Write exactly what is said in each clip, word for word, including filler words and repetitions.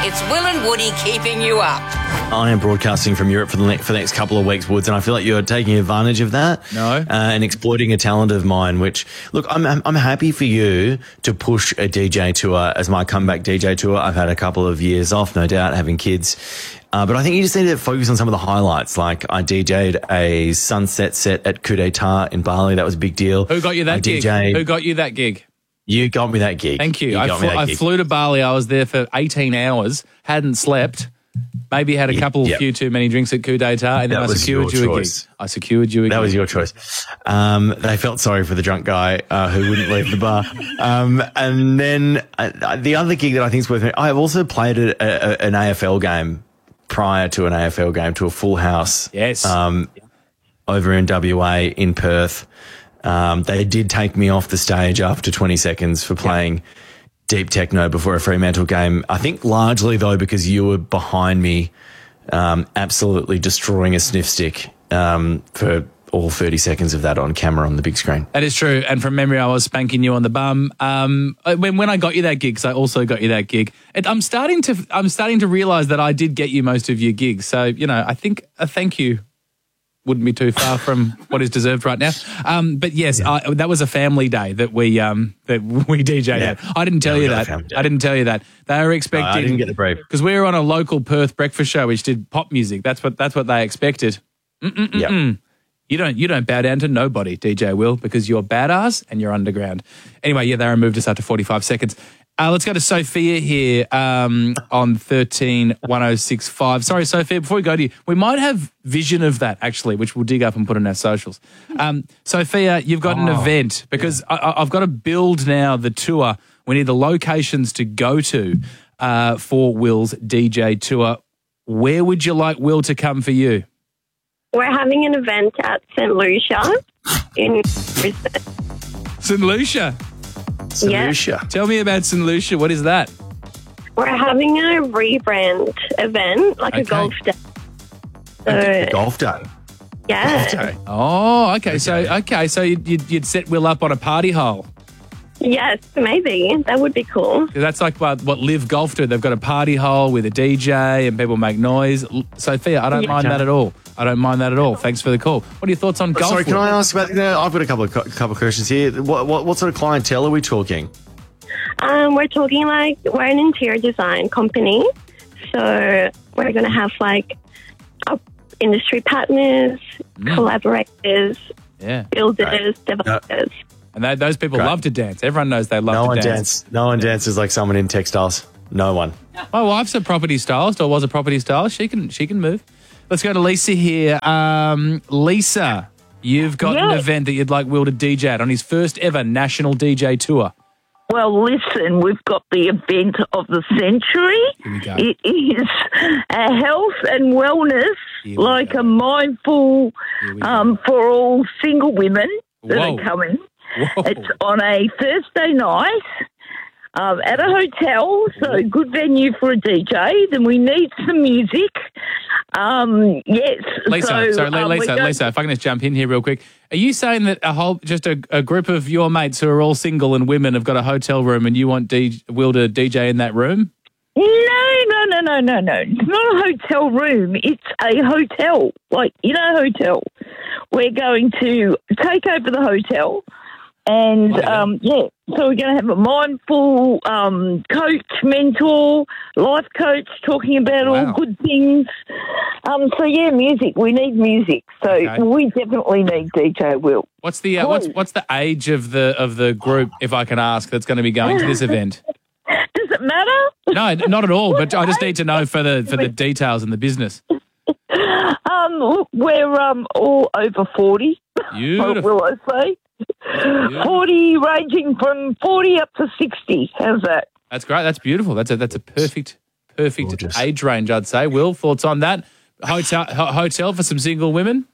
It's Will and Woody keeping you up. I am broadcasting from Europe for the, ne- for the next couple of weeks, Woods, and I feel like you're taking advantage of that. No. Uh, and exploiting a talent of mine, which, look, I'm, I'm I'm happy for you to push a D J tour as my comeback D J tour. I've had a couple of years off, no doubt, having kids. Uh, but I think you just need to focus on some of the highlights. Like I D J'd a sunset set at Coup d'etat in Bali. That was a big deal. Who got you that I gig? D J'd Who got you that gig? You got me that gig. Thank you. you I, got fl- me that I gig. flew to Bali. I was there for eighteen hours, hadn't slept, maybe had a couple, yep. few too many drinks at Coup d'etat, and then That I was secured your you choice. a gig. I secured you a That gig. was your choice. Um, they felt sorry for the drunk guy uh, who wouldn't leave the bar. Um, and then uh, the other gig that I think is worth it, I have also played a, a, an A F L game prior to an A F L game, to a full house. Yes. Um, over in W A in Perth. Um, they did take me off the stage after twenty seconds for playing deep techno before a Fremantle game. I think largely, though, because you were behind me, um, absolutely destroying a sniff stick um, for all thirty seconds of that on camera on the big screen. That is true. And from memory, I was spanking you on the bum. Um, when when I got you that gig, because I also got you that gig, it, I'm starting to I'm starting to realise that I did get you most of your gigs. So you know, I think a thank you wouldn't be too far from what is deserved right now. Um, but yes, yeah. I, that was a family day that we um, that we D J'd Yeah. at. I didn't tell Yeah, you we got that. a family day. I didn't tell you that. They were expecting. No, I didn't get the brief. Because we were on a local Perth breakfast show which did pop music. That's what that's what they expected. Yeah. You don't you don't bow down to nobody, D J Will, because you're badass and you're underground. Anyway, yeah, they removed us after forty-five seconds. Uh, let's go to Sophia here um, on thirteen one oh six five. Sorry, Sophia, before we go to you, we might have vision of that, actually, which we'll dig up and put on our socials. Um, Sophia, you've got an Oh, event, because I, I- I've got to build now the tour. We need the locations to go to uh, for Will's D J tour. Where would you like Will to come for you? We're having an event at Saint Lucia in Brisbane. Saint Lucia. Saint Yeah. Lucia. Tell me about Saint Lucia. What is that? We're having a rebrand event, like Okay. a golf day. So, Golf day. yeah. Oh, okay. So, okay, so you'd, you'd, you'd set Will up on a party hole. Yes, maybe. That would be cool. That's like what, what Live Golf do. They've got a party hole with a D J and people make noise. L- Sophia, I don't Yeah. mind that at all. I don't mind that at all. Thanks for the call. What are your thoughts on golf? Sorry, can Will? I ask about? You know, I've got a couple of co- couple of questions here. What, what what sort of clientele are we talking? Um, we're talking like, we're an interior design company. So we're going to have like our industry partners, collaborators, Yeah. builders, developers. And they, those people Great. love to dance. Everyone knows they love No to one dance. dance. No one dances like someone in textiles. No one. My wife's a property stylist, or was a property stylist. She can she can move. Let's go to Lisa here. Um, Lisa, you've got an Yes. event that you'd like Will to D J at on his first ever national D J tour. Well, listen, we've got the event of the century. Here we go. It is a health and wellness, Here we like go. a mindful Here we go. um, for all single women that Whoa. are coming. Whoa. It's on a Thursday night um, at a hotel, so good venue for a D J. Then we need some music. Um, yes. Lisa, so, sorry, Le- um, we're Lisa, going- Lisa, if I can just jump in here real quick. Are you saying that a whole, just a, a group of your mates who are all single and women have got a hotel room and you want D- Will to D J in that room? No, no, no, no, no, no. It's not a hotel room. It's a hotel. Like, you know, a hotel. We're going to take over the hotel. And, Oh, yeah. um, yeah, so we're going to have a mindful um, coach, mentor, life coach talking about Wow. all good things. Um, so, yeah, music. We need music. So Okay. we definitely need D J Will. What's the uh, what's what's the age of the of the group, if I can ask, that's going to be going to this event? Does it matter? No, not at all. But I just need to know for the for the details in the business. Um, we're um, all over forty, Beautiful. will I say? forty, ranging from forty up to sixty. How's that? That's great. That's beautiful. That's a that's a perfect perfect Gorgeous. age range, I'd say. Will, thoughts on that? Hotel ho- hotel for some single women?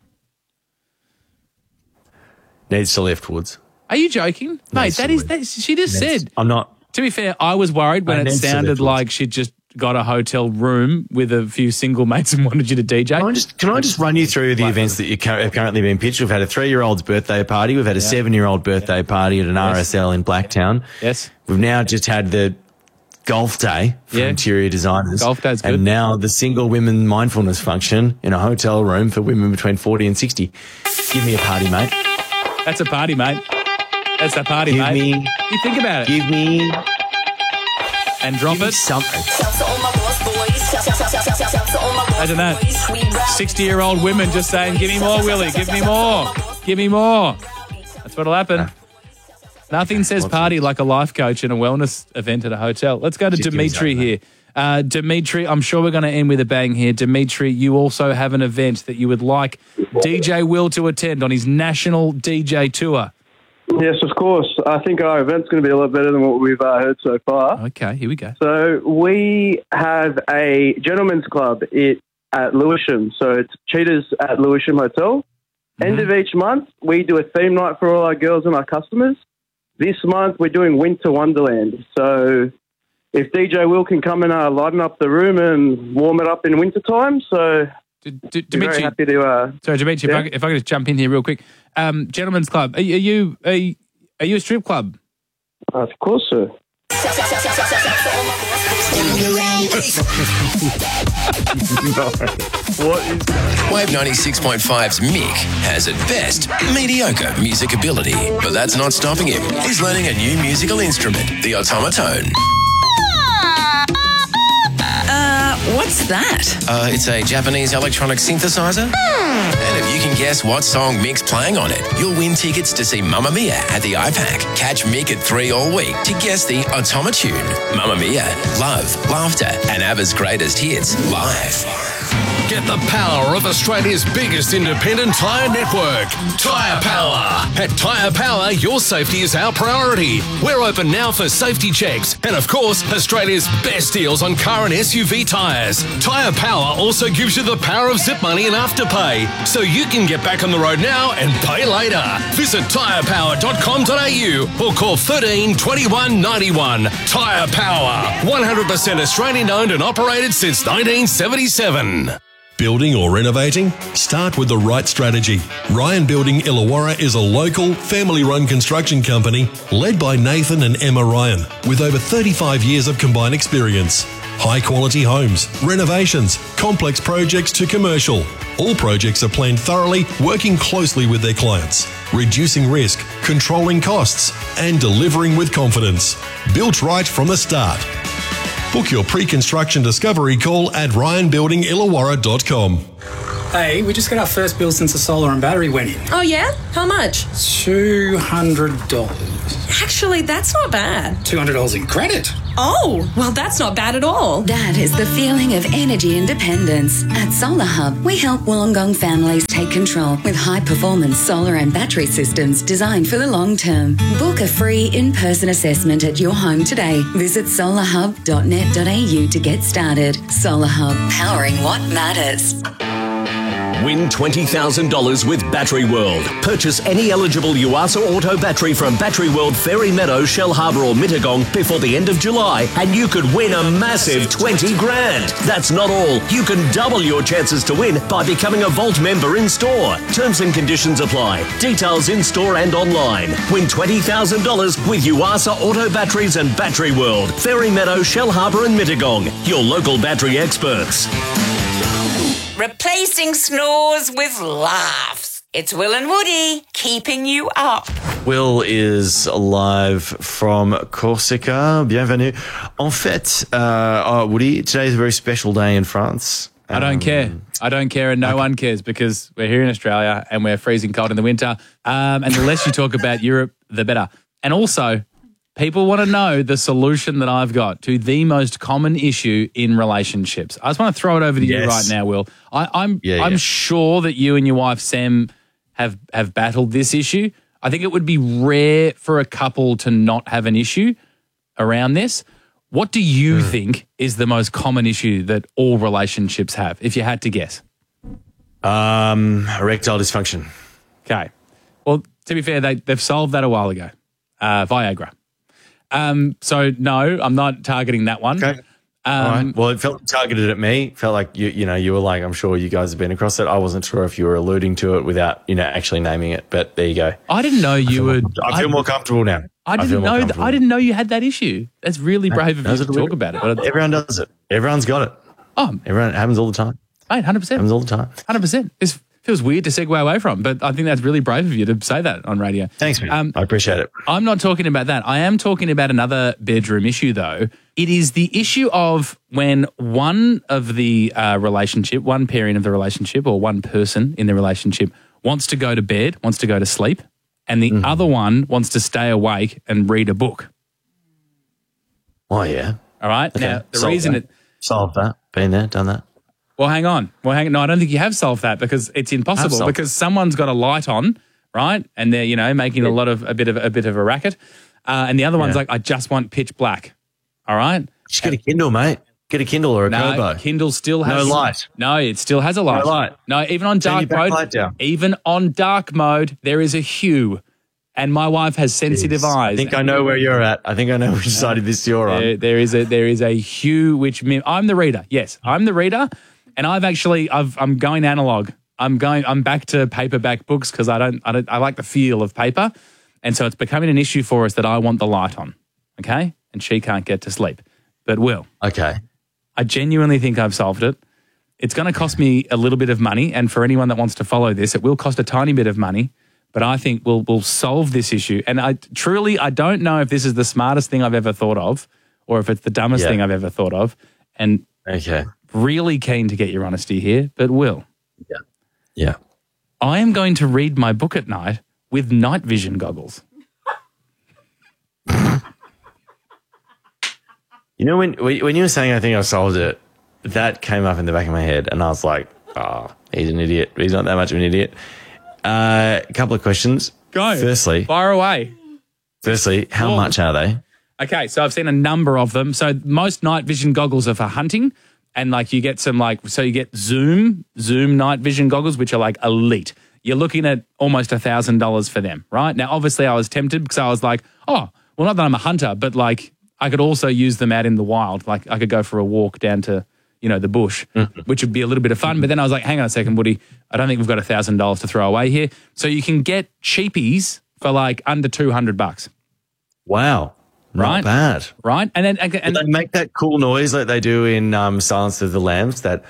Needs to lift, Woods. Are you joking, mate? Needs That to is lift. that. She just Needs- said. I'm not. To be fair, I was worried when I it needs to sounded lift, Woods. like she'd just got a hotel room with a few single mates and wanted you to D J. Can I just, can I just run you through the events that you cur- have currently been pitched? We've had a three-year-old's birthday party. We've had a seven-year-old birthday party at an R S L in Blacktown. Yes. We've now just had the Golf Day for Yeah. interior designers. Golf Day's good. And now the single women mindfulness function in a hotel room for women between forty and sixty. Give me a party, mate. That's a party, mate. That's a party, Give mate. me, You think about it give me, and drop give me it. something. Imagine that. sixty-year-old women just saying, give me more, Willie. Give me more. Give me more. That's what'll happen. Nothing says party like a life coach in a wellness event at a hotel. Let's go to Just give me Dimitri something, here. Uh, Dimitri, I'm sure we're going to end with a bang here. Dimitri, you also have an event that you would like D J Will to attend on his national D J tour. Yes, of course. I think our event's going to be a lot better than what we've uh, heard so far. Okay, here we go. So we have a gentleman's club it, at Lewisham. So it's Cheetahs at Lewisham Hotel. Mm-hmm. End of each month, we do a theme night for all our girls and our customers. This month, we're doing Winter Wonderland. So if D J Will can come and uh, lighten up the room and warm it up in winter time, so D- D- we're very Dimitri, happy to... Uh, sorry, Dimitri, Yeah. if, I, if I could just jump in here real quick. Um, gentlemen's club, are, you- are you are you, are you a strip club? of course, sir. Wave ninety-six point five's Mick has at best mediocre music ability, but that's not stopping him. He's learning a new musical instrument, the automatone. Uh, what's that? Uh, it's a Japanese electronic synthesizer. And if you can guess what song Mick's playing on it, you'll win tickets to see Mamma Mia at the I PAC. Catch Mick at three all week to guess the automatune. Mamma Mia, love, laughter, and ABBA's greatest hits live. Get the power of Australia's biggest independent tyre network, Tyre Power. At Tyre Power, your safety is our priority. We're open now for safety checks and, of course, Australia's best deals on car and S U V tyres. Tyre Power also gives you the power of zip money and afterpay, so you can get back on the road now and pay later. Visit tyre power dot com dot a u or call thirteen twenty-one ninety-one. Tyre Power, one hundred percent Australian owned and operated since nineteen seventy-seven. Building or renovating? Start with the right strategy. Ryan Building Illawarra is a local, family-run construction company led by Nathan and Emma Ryan with over thirty-five years of combined experience. High-quality homes, renovations, complex projects to commercial. All projects are planned thoroughly, working closely with their clients, reducing risk, controlling costs, and delivering with confidence. Built right from the start. Book your pre-construction discovery call at ryan building illawarra dot com. Hey, we just got our first bill since the solar and battery went in. Oh, yeah? How much? two hundred dollars. Actually, that's not bad. two hundred dollars in credit. Oh, well, that's not bad at all. That is the feeling of energy independence. At Solar Hub, we help Wollongong families take control with high-performance solar and battery systems designed for the long term. Book a free in-person assessment at your home today. Visit solar hub dot net dot a u to get started. Solar Hub, powering what matters. Win twenty thousand dollars with Battery World. Purchase any eligible Yuasa Auto battery from Battery World, Fairy Meadow, Shell Harbour or Mittagong before the end of July and you could win a massive twenty grand. That's not all. You can double your chances to win by becoming a Vault member in store. Terms and conditions apply. Details in store and online. Win twenty thousand dollars with Yuasa Auto batteries and Battery World, Fairy Meadow, Shell Harbour and Mittagong. Your local battery experts. Replacing snores with laughs. It's Will and Woody keeping you up. Will is live from Corsica. Bienvenue. En fait, uh, oh, Woody, today is a very special day in France. I don't Um, care. I don't care, and no one cares because we're here in Australia and we're freezing cold in the winter. Um, and the less you talk about Europe, the better. And also, people want to know the solution that I've got to the most common issue in relationships. I just want to throw it over to you Yes. right now, Will. I, I'm Yeah, I'm yeah. sure that you and your wife Sam have have battled this issue. I think it would be rare for a couple to not have an issue around this. What do you Hmm. think is the most common issue that all relationships have, if you had to guess? Um, erectile dysfunction. Okay. Well, to be fair, they, they've solved that a while ago. Uh, Viagra. Um, so, no, I'm not targeting that one. Okay. Um, All right. Well, it felt targeted at me. Felt like you, you know, you were like, I'm sure you guys have been across it. I wasn't sure if you were alluding to it without, you know, actually naming it. But there you go. I didn't know you would. I feel more comfortable now. I feel didn't more know. That, comfortable. I didn't know you had that issue. That's really brave of you That's to what we- talk about it. But Everyone does it. Everyone's got it. Oh, Everyone, it happens all the time. mate, hundred percent, Happens all the time. hundred percent. This feels weird to segue away from, but I think that's really brave of you to say that on radio. Thanks, man. Um, I appreciate it. I'm not talking about that. I am talking about another bedroom issue, though. It is the issue of when one of the uh, relationship, one parent of the relationship, or one person in the relationship wants to go to bed, wants to go to sleep, and the other one wants to stay awake and read a book. Oh, yeah. All right. Okay. Now, the Solved reason that. it. Solved that. Been there, done that. Well, hang on. Well, hang on. No, I don't think you have solved that because it's impossible solved because someone's got a light on, right? And they're, you know, making a lot of a bit of a bit of a racket. Uh, and the other one's Yeah. like, I just want pitch black. All right. Just get a Kindle, mate. Get a Kindle or a No, Kobo. Kindle still has No light. No, it still has a light. No light. No, even on Turn your dark back mode. light down. Even on dark mode, there is a hue. And my wife has sensitive eyes. I think I know where you're at. I think I know which side of this you're on. There, there is a there is a hue which mim- I'm the reader. Yes, I'm the reader, and I've actually I've I'm going analog. I'm going I'm back to paperback books because I don't I don't I like the feel of paper, and so it's becoming an issue for us that I want the light on. Okay, and she can't get to sleep, but will. Okay. I genuinely think I've solved it. It's going to cost me a little bit of money, and for anyone that wants to follow this, it will cost a tiny bit of money. But I think we'll we'll solve this issue. And I truly I don't know if this is the smartest thing I've ever thought of, or if it's the dumbest Yeah. thing I've ever thought of. And Okay. really keen to get your honesty here, but Will, Yeah. Yeah. I am going to read my book at night with night vision goggles. You know, when when you were saying I think I solved it, that came up in the back of my head, and I was like, oh, he's an idiot. He's not that much of an idiot. Uh, a couple of questions. Go. Firstly, Fire away. firstly, how Cool. much are they? Okay, so I've seen a number of them. So most night vision goggles are for hunting, and like you get some like so you get Zoom Zoom night vision goggles, which are like elite. You're looking at almost a thousand dollars for them, right? Now, obviously, I was tempted because I was like, oh, well, not that I'm a hunter, but like I could also use them out in the wild. Like I could go for a walk down to you know the bush, which would be a little bit of fun. But then I was like, hang on a second, Woody, I don't think we've got a thousand dollars to throw away here. So you can get cheapies for like under two hundred bucks. Wow. Not Right. bad. Right, and then and, And they make that cool noise like they do in um, Silence of the Lambs, that,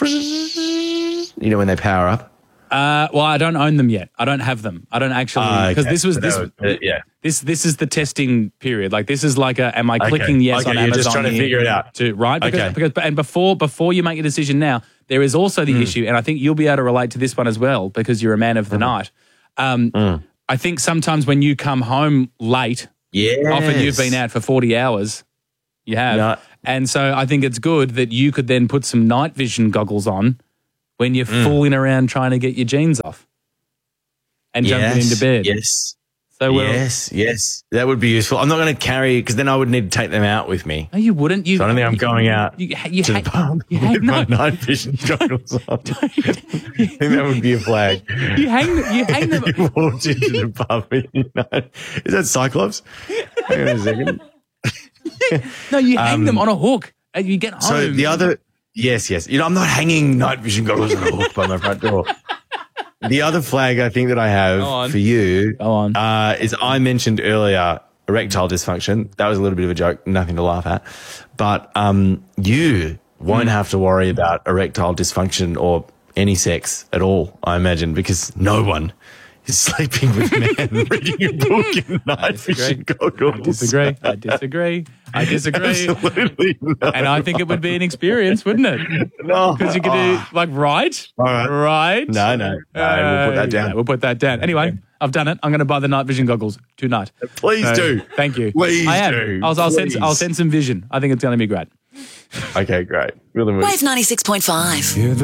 you know, when they power up. Uh, well, I don't own them yet. I don't have them. I don't actually Ah, because okay. this was So this that was- uh, yeah. this this is the testing period. Like this is like a am I Okay. clicking yes Okay, on you're Amazon? just trying to here figure it out. to, right? Because, Okay. because and before before you make a decision now, there is also the Mm. issue, and I think you'll be able to relate to this one as well because you're a man of the night. Um, Mm. I think sometimes when you come home late, Yes. often you've been out for forty hours. You have. Yeah. And so I think it's good that you could then put some night vision goggles on when you're Mm. fooling around trying to get your jeans off and jumping into bed. Yes. So we're, yes, yes. That would be useful. I'm not going to carry, because then I would need to take them out with me. No, you wouldn't. You, So I don't think I'm going out You, you, to ha- the pub you with hang, my no, night vision goggles on. I think that would be a flag. you hang, you hang them. You walked into the pub. You know. Is that Cyclops? Hang on a second. No, you hang Um, them on a hook and you get home. So the other, yes, yes. You know, I'm not hanging night vision goggles on a hook by my front door. The other flag I think that I Go on. have for you Go on. Uh, is I mentioned earlier erectile dysfunction. That was a little bit of a joke, nothing to laugh at. But um, you won't have to worry about erectile dysfunction or any sex at all, I imagine, because no one is sleeping with men reading a book in night vision goggles. I disagree. I disagree. I disagree. Absolutely not. And I think it would be an experience, wouldn't it? No. Because you could do like right, All right. right. No, no. No, we'll put that Uh, down. yeah, we'll put that down. Anyway, I've done it. I'm going to buy the night vision goggles tonight. Please So, do. Thank you. Please I am. do. I'll, I'll send. Please. I'll send some vision. I think it's going to be great. Okay, great. Really Wave ninety-six point five.